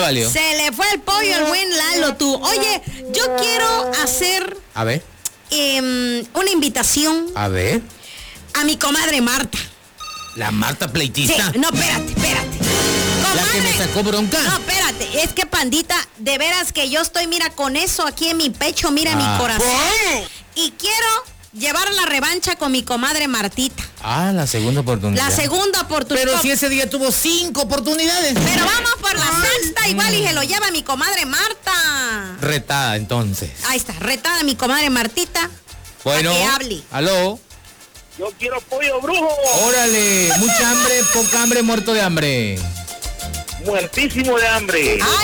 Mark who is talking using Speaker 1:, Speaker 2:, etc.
Speaker 1: valió.
Speaker 2: Se le fue el pollo al buen Lalo, tú. Oye, yo quiero hacer
Speaker 1: A ver.
Speaker 2: una invitación
Speaker 1: A ver.
Speaker 2: a mi comadre Marta.
Speaker 1: La Marta
Speaker 2: Sí,
Speaker 1: pleitista.
Speaker 2: no, espérate.
Speaker 1: La que me sacó bronca.
Speaker 2: No, espérate, es que pandita, de veras que yo estoy, mira, con eso aquí en mi pecho, mira, en mi corazón. Y quiero llevar la revancha con mi comadre Martita.
Speaker 1: La segunda oportunidad.
Speaker 2: La segunda oportunidad.
Speaker 1: Pero si ese día tuvo 5 oportunidades.
Speaker 2: Pero vamos por la sexta igual y se lo lleva mi comadre Marta.
Speaker 1: Retada, entonces.
Speaker 2: Ahí está, retada mi comadre Martita.
Speaker 1: Bueno.
Speaker 2: Que hable.
Speaker 1: Aló.
Speaker 3: Yo quiero pollo brujo.
Speaker 1: Órale, mucha hambre, poca hambre, muerto de hambre.
Speaker 3: Muertísimo de hambre.